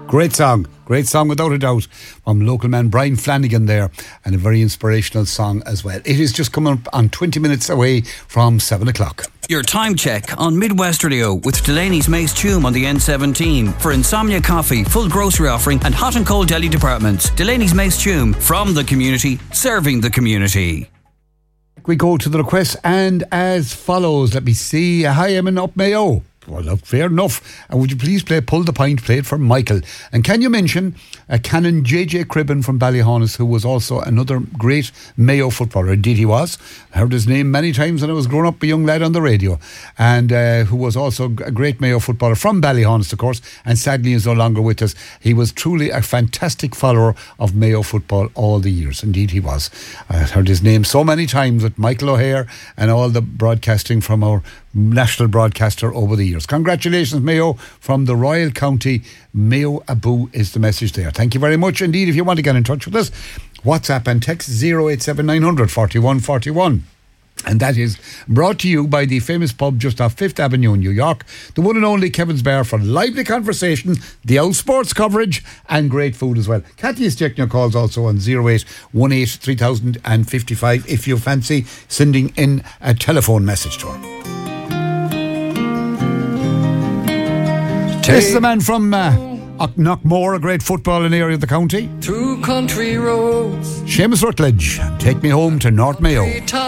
Great song without a doubt from local man Brian Flanagan there, and a very inspirational song as well. It is just coming up on 20 minutes away from 7 o'clock. Your time check on Midwest Radio with Delaney's Mace Tume on the N17 for Insomnia Coffee, full grocery offering and hot and cold deli departments. Delaney's Mace Tume, from the community, serving the community. We go to the requests, and as follows. Let me see. Hi, I'm in Up Mayo. Well, fair enough. And would you please play Pull the Pint, played for Michael? And can you mention Canon J.J. Cribben from Ballyhonus, who was also another great Mayo footballer? Indeed he was. I heard his name many times when I was growing up, a young lad on the radio. And who was also a great Mayo footballer from Ballyhonus, of course, and sadly is no longer with us. He was truly a fantastic follower of Mayo football all the years. Indeed he was. I heard his name so many times with Michael O'Hare and all the broadcasting from our national broadcaster over the years. Congratulations, Mayo, from the Royal County. Mayo Abu is the message there. Thank you very much indeed. If you want to get in touch with us, WhatsApp and text 087900 41 41. And that is brought to you by the famous pub just off 5th Avenue in New York, the one and only Kevin's Bar, for lively conversation, the out sports coverage and great food as well. Cathy is taking your calls also on 0818 3055 if you fancy sending in a telephone message to her. This is the man from Knockmore, a great footballing area of the county. Through country roads, Seamus Rutledge, Take Me Home to North Mayo.